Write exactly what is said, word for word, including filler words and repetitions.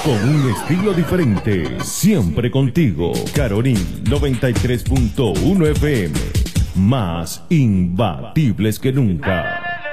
con un estilo diferente, siempre contigo. Carolín noventa y tres punto uno F M, más imbatibles que nunca.